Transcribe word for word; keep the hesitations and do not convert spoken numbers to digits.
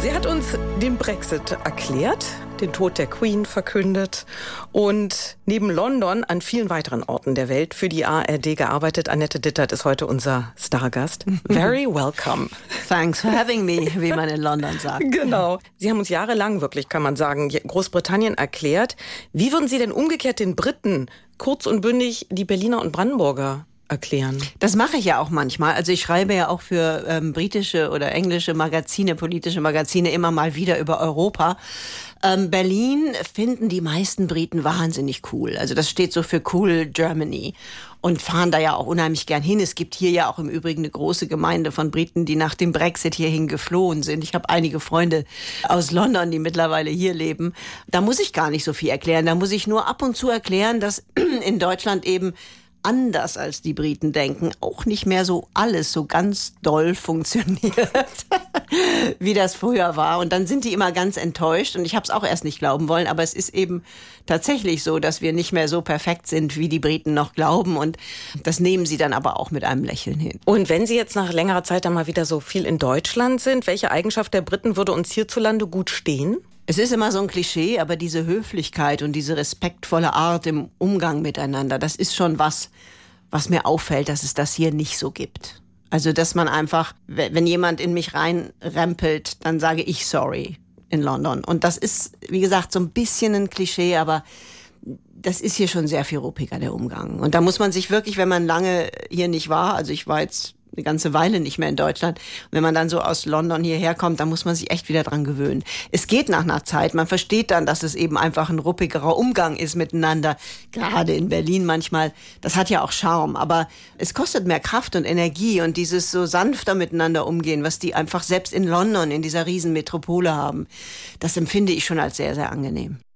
Sie hat uns den Brexit erklärt, den Tod der Queen verkündet und neben London an vielen weiteren Orten der Welt für die A R D gearbeitet. Annette Dittert ist heute unser Stargast. Very welcome. Thanks for having me, wie man in London sagt. Genau. Sie haben uns jahrelang wirklich, kann man sagen, Großbritannien erklärt. Wie würden Sie denn umgekehrt den Briten kurz und bündig die Berliner und Brandenburger erklären? Das mache ich ja auch manchmal. Also ich schreibe ja auch für ähm, britische oder englische Magazine, politische Magazine immer mal wieder über Europa. Ähm, Berlin finden die meisten Briten wahnsinnig cool. Also das steht so für Cool Germany und fahren da ja auch unheimlich gern hin. Es gibt hier ja auch im Übrigen eine große Gemeinde von Briten, die nach dem Brexit hierhin geflohen sind. Ich habe einige Freunde aus London, die mittlerweile hier leben. Da muss ich gar nicht so viel erklären. Da muss ich nur ab und zu erklären, dass in Deutschland eben anders als die Briten denken, auch nicht mehr so alles so ganz doll funktioniert, wie das früher war. Und dann sind die immer ganz enttäuscht. Und ich habe es auch erst nicht glauben wollen, aber es ist eben tatsächlich so, dass wir nicht mehr so perfekt sind, wie die Briten noch glauben. Und das nehmen sie dann aber auch mit einem Lächeln hin. Und wenn Sie jetzt nach längerer Zeit dann mal wieder so viel in Deutschland sind, welche Eigenschaft der Briten würde uns hierzulande gut stehen? Es ist immer so ein Klischee, aber diese Höflichkeit und diese respektvolle Art im Umgang miteinander, das ist schon was, was mir auffällt, dass es das hier nicht so gibt. Also, dass man einfach, wenn jemand in mich reinrempelt, dann sage ich sorry in London. Und das ist, wie gesagt, so ein bisschen ein Klischee, aber das ist hier schon sehr viel ruppiger, der Umgang. Und da muss man sich wirklich, wenn man lange hier nicht war, also ich war jetzt eine ganze Weile nicht mehr in Deutschland. Und wenn man dann so aus London hierher kommt, dann muss man sich echt wieder dran gewöhnen. Es geht nach einer Zeit. Man versteht dann, dass es eben einfach ein ruppigerer Umgang ist miteinander. Gerade in Berlin manchmal. Das hat ja auch Charme. Aber es kostet mehr Kraft und Energie und dieses so sanfter miteinander umgehen, was die einfach selbst in London, in dieser Riesenmetropole haben, das empfinde ich schon als sehr, sehr angenehm.